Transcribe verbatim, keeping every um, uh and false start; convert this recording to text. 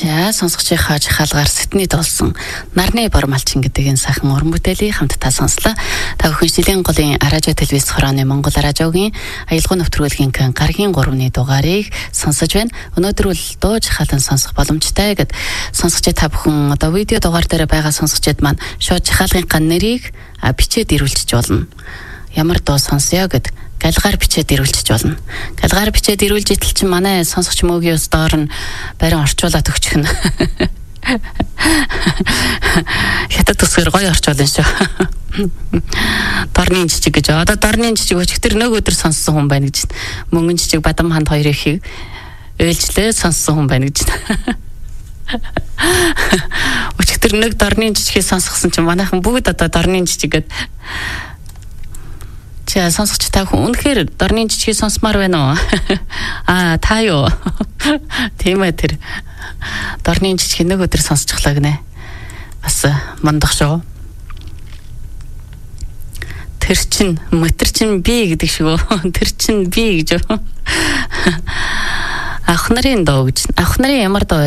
За сонсогчийнхаа жихалгаар сэтний дулсан нарны бормалчин гэдэг энэ сайхан уран бүтээлийг хамтдаа сонслоо. Та бүхэн жилийн голын радио телевиз хорооны Монгол радиогийн аялал нэвтрүүлгийн гаргийн гуравны дугаарыг сонсож байна. Өнөөдөр бол дуу жихалан сонсох боломжтой гэд сонсогч та бүхэн одоо видео дугаар дээр байгаа сонсогчид маань шууд жихалгын нэрийг бичээд ирүүлчих болно. Ямар дуу сонсё гэд галгаар бичээд ирүүлчих болно. Галгаар бичээд ирүүлж итэл чинь манай сонсогч мөгийн ус доор нь барин орчуулаад өгчих нь. Хятад төсгөр гоё орчуулна шүү. Дорны жижиг гэж. Одоо дорны жижиг өчигдөр нэг өдөр сонссон хүн байна гэж. Мөнгөн жижиг бадам ханд хоёр ихийг ээлжлээ сонссон хүн байна гэж. Өчигдөр нэг дорны жижигийг сонсгосон чинь манайхан бүгд одоо дорны жижигэд За сонсогч та хүн үнэхээр дорны жижиг сонсмаар байна уу? Аа та юу? Тийм ээ тэр дорны жижиг нэг өдөр сонсчихлаа гинэ. Бас мандах шүү. Тэр чин мотор чин би гэдэг шүү. Тэр чин би гэж. Ах нарын доо гэж. Ах нарын ямар доо